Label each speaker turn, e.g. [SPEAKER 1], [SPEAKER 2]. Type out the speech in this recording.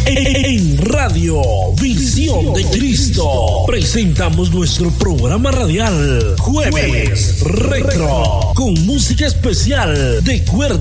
[SPEAKER 1] En Radio Visión de Cristo presentamos nuestro programa radial Jueves Retro con música especial de cuerda